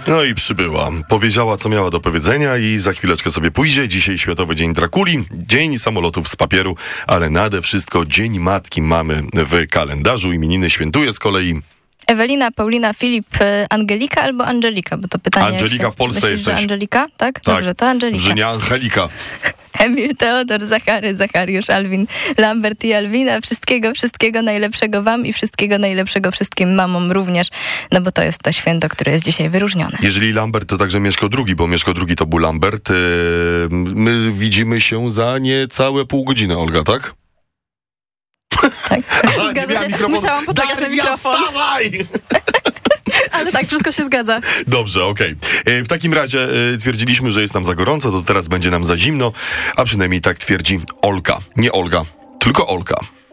No i przybyła. Powiedziała, co miała do powiedzenia i za chwileczkę sobie pójdzie. Dzisiaj Światowy Dzień Drakuli, Dzień Samolotów z Papieru, ale nade wszystko Dzień Matki mamy w kalendarzu. Imieniny świętuje z kolei Ewelina, Paulina, Filip, Angelika albo Angelika, bo to pytanie... Angelika w Polsce myślisz, jesteś. że Angelika? Tak? Dobrze, to Angelika. Że nie Angelika. Emil, Teodor, Zachary, Zachariusz, Alwin, Lambert i Alwina. Wszystkiego najlepszego wam i wszystkiego najlepszego wszystkim mamom również, no bo to jest to święto, które jest dzisiaj wyróżnione. Jeżeli Lambert, to także Mieszko II, bo Mieszko II to był Lambert. My widzimy się za niecałe pół godziny, Olga, tak? Tak. Aha, Zgadza się. Musiałam poczekać na mikrofon. Wstawaj! Ale tak, wszystko się zgadza. Dobrze, okej. W takim razie twierdziliśmy, że jest nam za gorąco, to teraz będzie nam za zimno, a przynajmniej tak twierdzi Olka. Nie Olga, tylko Olka.